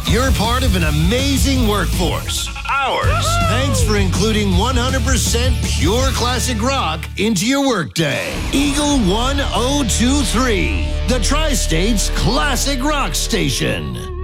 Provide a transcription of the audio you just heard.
You're part of an amazing workforce. Ours. Thanks for including 100% pure classic rock into your workday. Eagle 1023, the Tri-State's classic rock station.